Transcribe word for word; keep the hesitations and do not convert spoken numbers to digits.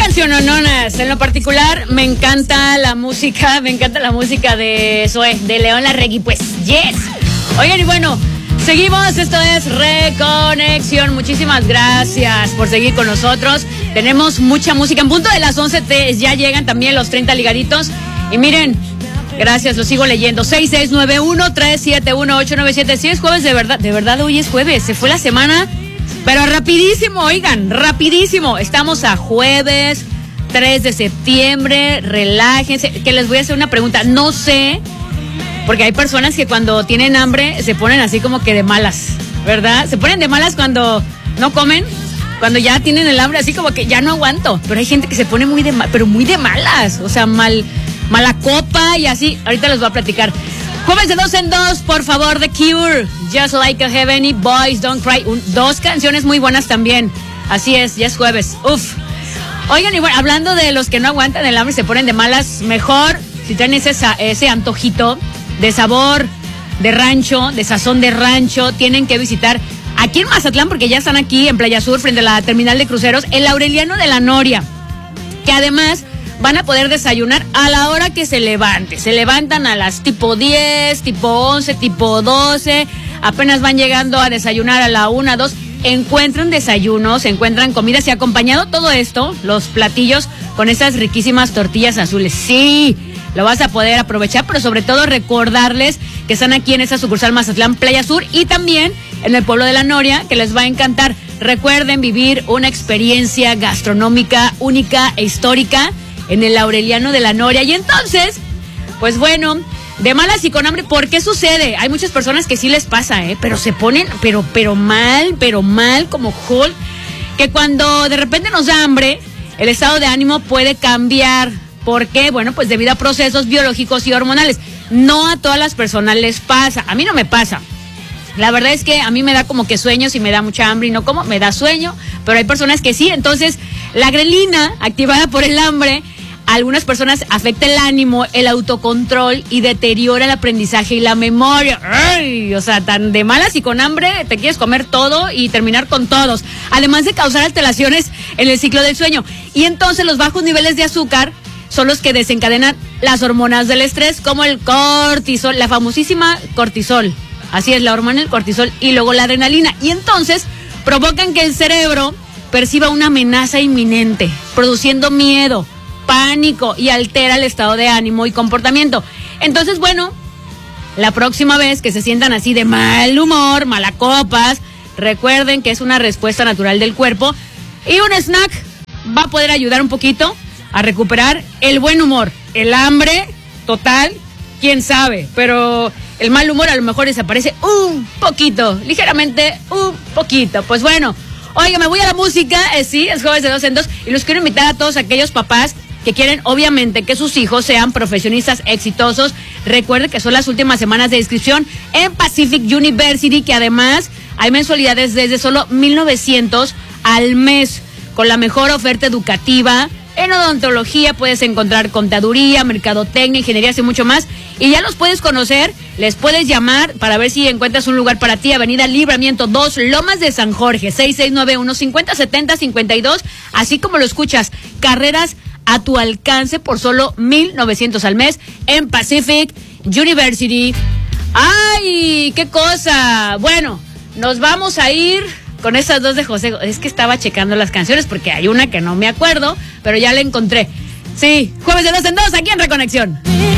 cancionononas. En lo particular, me encanta la música, me encanta la música de Zoé, de León Larregui, pues, yes. Oigan, y bueno, seguimos, esto es Reconexión. Muchísimas gracias por seguir con nosotros. Tenemos mucha música. En punto de las once te, ya llegan también los treinta ligaditos. Y miren, gracias, lo sigo leyendo. seis seis nueve uno, tres siete uno, ocho nueve siete. Sí, es jueves, de verdad, de verdad hoy es jueves. Se fue la semana, pero rapidísimo, oigan, rapidísimo. Estamos a jueves tres de septiembre, relájense. Que les voy a hacer una pregunta. No sé, porque hay personas que cuando tienen hambre se ponen así como que de malas, ¿verdad? Se ponen de malas cuando no comen, cuando ya tienen el hambre así como que ya no aguanto. Pero hay gente que se pone muy de, pero muy de malas, o sea, mal, mala copa y así. Ahorita les voy a platicar. Jueves de dos en dos, por favor, The Cure, Just Like a Heaven y Boys Don't Cry. Un, dos canciones muy buenas también. Así es, ya es jueves. Uf. Oigan, y bueno, hablando de los que no aguantan el hambre y se ponen de malas, mejor si traen ese, ese antojito de sabor de rancho, de sazón de rancho, tienen que visitar aquí en Mazatlán, porque ya están aquí en Playa Sur, frente a la terminal de cruceros, el Aureliano de la Noria, que además van a poder desayunar a la hora que se levante. Se levantan a las tipo diez, tipo once, tipo doce, apenas van llegando a desayunar a la una, dos, encuentran desayunos, encuentran comidas y acompañado todo esto, los platillos con esas riquísimas tortillas azules. Sí, lo vas a poder aprovechar, pero sobre todo recordarles que están aquí en esa sucursal Mazatlán Playa Sur y también en el pueblo de la Noria, que les va a encantar. Recuerden vivir una experiencia gastronómica única e histórica en el Aureliano de la Noria. Y entonces, pues bueno, de malas y con hambre, ¿por qué sucede? Hay muchas personas que sí les pasa, ¿eh? Pero se ponen, pero, pero mal, pero mal, como Hulk, que cuando de repente nos da hambre, el estado de ánimo puede cambiar. ¿Por qué? Bueno, pues debido a procesos biológicos y hormonales. No a todas las personas les pasa. A mí no me pasa. La verdad es que a mí me da como que sueño, si me da mucha hambre y no como, me da sueño, pero hay personas que sí. Entonces, la grelina, activada por el hambre, a algunas personas afecta el ánimo, el autocontrol y deteriora el aprendizaje y la memoria. ¡Ay! O sea, tan de malas y con hambre, te quieres comer todo y terminar con todos. Además de causar alteraciones en el ciclo del sueño. Y entonces los bajos niveles de azúcar son los que desencadenan las hormonas del estrés, como el cortisol, la famosísima cortisol. Así es, la hormona del cortisol y luego la adrenalina. Y entonces provocan que el cerebro perciba una amenaza inminente, produciendo miedo, pánico y altera el estado de ánimo y comportamiento. Entonces, bueno, la próxima vez que se sientan así de mal humor, malacopas, recuerden que es una respuesta natural del cuerpo y un snack va a poder ayudar un poquito a recuperar el buen humor. El hambre total, quién sabe, pero el mal humor a lo mejor desaparece un poquito, ligeramente un poquito. Pues bueno, oiga, me voy a la música, eh, sí, es jueves de dos en dos y los quiero invitar a todos aquellos papás que quieren obviamente que sus hijos sean profesionistas exitosos. Recuerden que son las últimas semanas de inscripción en Pacific University, que además hay mensualidades desde solo mil novecientos al mes, con la mejor oferta educativa. En odontología puedes encontrar contaduría, mercadotecnia, ingeniería y mucho más. Y ya los puedes conocer, les puedes llamar para ver si encuentras un lugar para ti. Avenida Libramiento dos, Lomas de San Jorge, seis seis nueve uno, cinco cero siete cero, cinco dos. Así como lo escuchas, carreras a tu alcance por solo mil novecientos al mes en Pacific University. ¡Ay, qué cosa! Bueno, nos vamos a ir con esas dos de José. Es que estaba checando las canciones porque hay una que no me acuerdo, pero ya la encontré. Sí, jueves de dos en dos aquí en Reconexión.